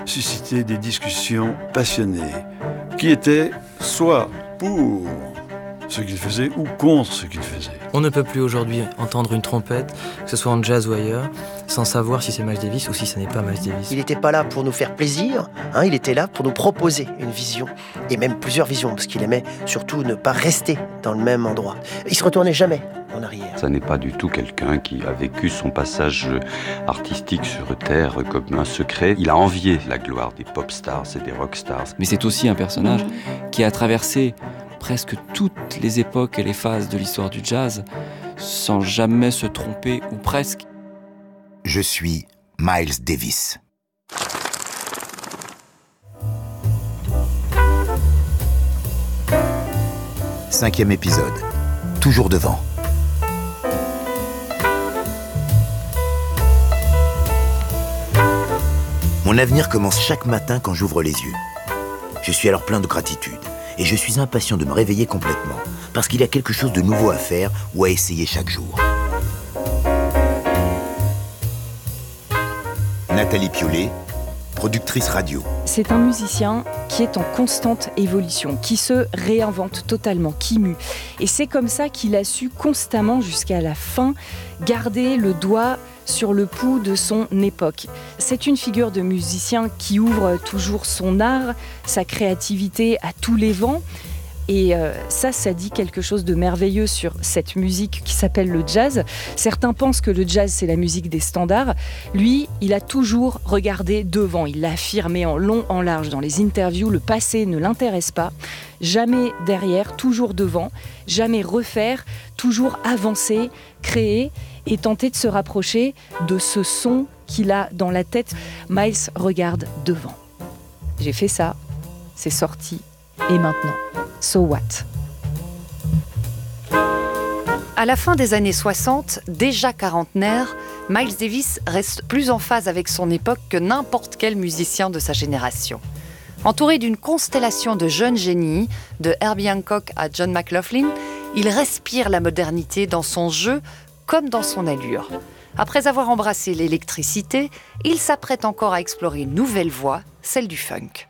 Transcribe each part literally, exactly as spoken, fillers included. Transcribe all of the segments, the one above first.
suscité des discussions passionnées qui étaient soit pour ce qu'il faisait ou contre ce qu'il faisait. On ne peut plus aujourd'hui entendre une trompette, que ce soit en jazz ou ailleurs, sans savoir si c'est Miles Davis ou si ce n'est pas Miles Davis. Il n'était pas là pour nous faire plaisir, hein, il était là pour nous proposer une vision, et même plusieurs visions, parce qu'il aimait surtout ne pas rester dans le même endroit. Il se retournait jamais en arrière. Ça n'est pas du tout quelqu'un qui a vécu son passage artistique sur Terre comme un secret. Il a envié la gloire des pop stars et des rock stars. Mais c'est aussi un personnage qui a traversé presque toutes les époques et les phases de l'histoire du jazz sans jamais se tromper, ou presque. Je suis Miles Davis. Cinquième épisode. Toujours devant. Mon avenir commence chaque matin quand j'ouvre les yeux. Je suis alors plein de gratitude. Et je suis impatient de me réveiller complètement, parce qu'il y a quelque chose de nouveau à faire ou à essayer chaque jour. Nathalie Piollet, productrice radio. C'est un musicien qui est en constante évolution, qui se réinvente totalement, qui mue. Et c'est comme ça qu'il a su constamment, jusqu'à la fin, garder le doigt sur le pouls de son époque. C'est une figure de musicien qui ouvre toujours son art, sa créativité à tous les vents. Et euh, ça, ça dit quelque chose de merveilleux sur cette musique qui s'appelle le jazz. Certains pensent que le jazz, c'est la musique des standards. Lui, il a toujours regardé devant. Il l'a affirmé en long, en large dans les interviews. Le passé ne l'intéresse pas. Jamais derrière, toujours devant. Jamais refaire, toujours avancer, créer et tenter de se rapprocher de ce son qu'il a dans la tête. Miles regarde devant. J'ai fait ça, c'est sorti, et maintenant, so what? À la fin des années soixante, déjà quarantenaire, Miles Davis reste plus en phase avec son époque que n'importe quel musicien de sa génération. Entouré d'une constellation de jeunes génies, de Herbie Hancock à John McLaughlin, il respire la modernité dans son jeu comme dans son allure. Après avoir embrassé l'électricité, il s'apprête encore à explorer une nouvelle voie, celle du funk.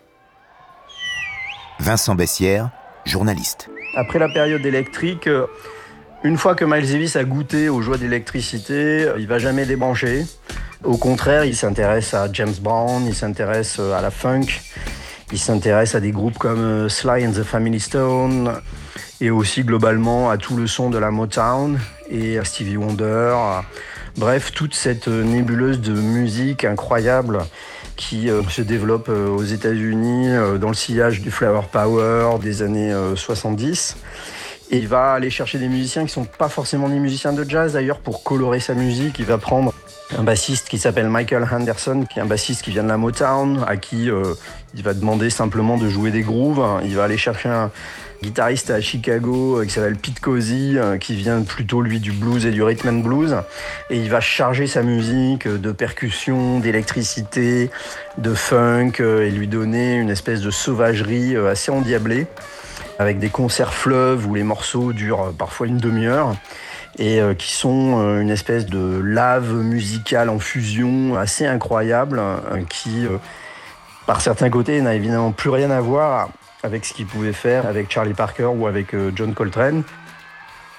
Vincent Bessières, journaliste. Après la période électrique, une fois que Miles Davis a goûté aux joies d'électricité, il ne va jamais débrancher. Au contraire, il s'intéresse à James Brown, il s'intéresse à la funk, il s'intéresse à des groupes comme Sly and the Family Stone, et aussi globalement à tout le son de la Motown et à Stevie Wonder. Bref, toute cette nébuleuse de musique incroyable qui euh, se développe euh, aux États-Unis euh, dans le sillage du Flower Power des années euh, soixante-dix. Et il va aller chercher des musiciens qui ne sont pas forcément des musiciens de jazz d'ailleurs pour colorer sa musique. Il va prendre un bassiste qui s'appelle Michael Henderson, qui est un bassiste qui vient de la Motown, à qui euh, il va demander simplement de jouer des grooves. Il va aller chercher un guitariste à Chicago euh, qui s'appelle Pete Cozy, euh, qui vient plutôt lui du blues et du rhythm and blues. Et il va charger sa musique de percussion, d'électricité, de funk, euh, et lui donner une espèce de sauvagerie euh, assez endiablée, avec des concerts fleuves où les morceaux durent parfois une demi-heure et euh, qui sont euh, une espèce de lave musicale en fusion assez incroyable euh, qui, euh, par certains côtés, n'a évidemment plus rien à voir avec ce qu'il pouvait faire avec Charlie Parker ou avec euh, John Coltrane.